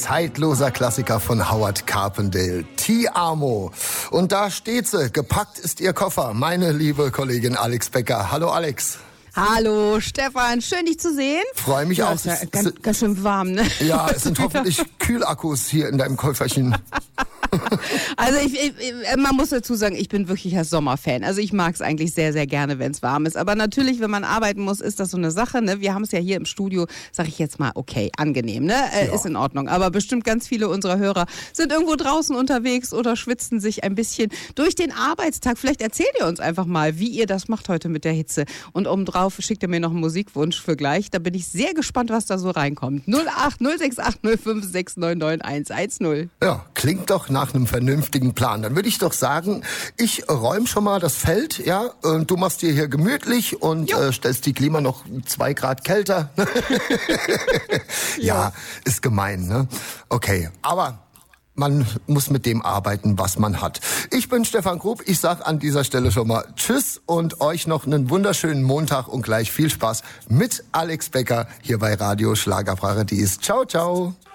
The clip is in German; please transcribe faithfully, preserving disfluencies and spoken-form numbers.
zeitloser Klassiker von Howard Carpendale, Ti amo. Und da steht sie, gepackt ist ihr Koffer, meine liebe Kollegin Alex Becker. Hallo Alex. Hallo Stefan, schön dich zu sehen. Freue mich ja, auch. Ist ja ganz, ganz schön warm, ne? Ja, es sind hoffentlich Kühlakkus hier in deinem Käuferchen. Also ich, ich, man muss dazu sagen, ich bin wirklicher Sommerfan. Also ich mag es eigentlich sehr, sehr gerne, wenn es warm ist. Aber natürlich, wenn man arbeiten muss, ist das so eine Sache. Ne? Wir haben es ja hier im Studio, sage ich jetzt mal, okay, angenehm, ne? Äh, Ja. Ist in Ordnung. Aber bestimmt ganz viele unserer Hörer sind irgendwo draußen unterwegs oder schwitzen sich ein bisschen durch den Arbeitstag. Vielleicht erzählt ihr uns einfach mal, wie ihr das macht heute mit der Hitze. Und obendrauf schickt ihr mir noch einen Musikwunsch für gleich. Da bin ich sehr gespannt, was da so reinkommt. null acht null sechs acht null fünf sechs neun neun eins eins null. Ja, klingt doch nach einem vernünftigen Plan. Dann würde ich doch sagen, ich räume schon mal das Feld, ja, und du machst dir hier gemütlich und äh, stellst die Klima noch zwei Grad kälter. Ja, ist gemein, ne? Okay, aber man muss mit dem arbeiten, was man hat. Ich bin Stefan Grub, ich sag an dieser Stelle schon mal Tschüss und euch noch einen wunderschönen Montag und gleich viel Spaß mit Alex Becker hier bei Radio Schlagerparadies. Ciao, ciao.